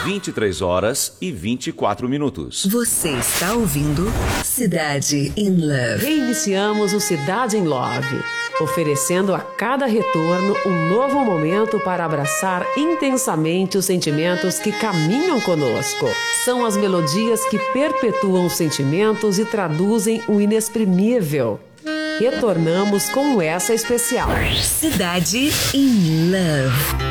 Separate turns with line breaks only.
23h24.
Você está ouvindo Cidade in Love.
Reiniciamos o Cidade in Love, oferecendo a cada retorno um novo momento para abraçar intensamente os sentimentos que caminham conosco. São as melodias que perpetuam os sentimentos e traduzem o inexprimível. Retornamos com essa especial.
Cidade in Love.